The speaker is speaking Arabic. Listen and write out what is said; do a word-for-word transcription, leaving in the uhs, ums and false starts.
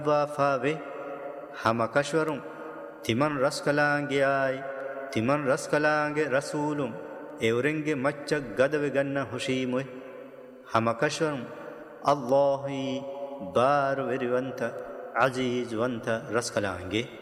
ضافاوي هما كشورم تمن رسكلانجي آي تمن رسكلانجي رسولم اورنجي مچ غدوي گن حشيموي هما كشورم الله بار وريونت عزيز وانت رسكلانجي